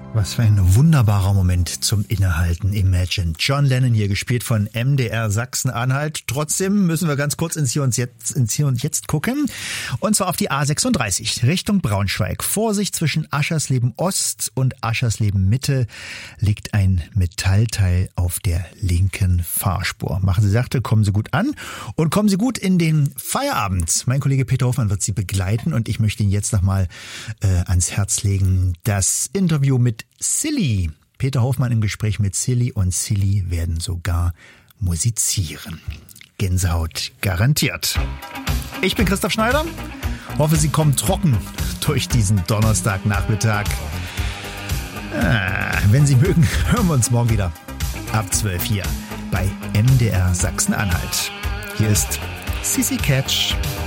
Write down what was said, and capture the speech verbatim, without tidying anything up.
Was für ein wunderbarer Moment zum Innehalten. Imagine. John Lennon hier, gespielt von M D R Sachsen-Anhalt. Trotzdem müssen wir ganz kurz ins Hier und Jetzt, ins Hier und Jetzt gucken. Und zwar auf die A sechsunddreißig, Richtung Braunschweig. Vorsicht, zwischen Aschersleben Ost und Aschersleben Mitte liegt ein Metallteil auf der linken Fahrspur. Machen Sie sachte, kommen Sie gut an und kommen Sie gut in den Feierabend. Mein Kollege Peter Hoffmann wird Sie begleiten und ich möchte Ihnen jetzt nochmal äh, ans Herz legen, das Interview mit Silly. Peter Hoffmann im Gespräch mit Silly und Silly werden sogar musizieren. Gänsehaut garantiert. Ich bin Christoph Schneider. Hoffe, Sie kommen trocken durch diesen Donnerstagnachmittag. Ah, wenn Sie mögen, hören wir uns morgen wieder ab zwölf hier bei M D R Sachsen-Anhalt. Hier ist Sissy Catch.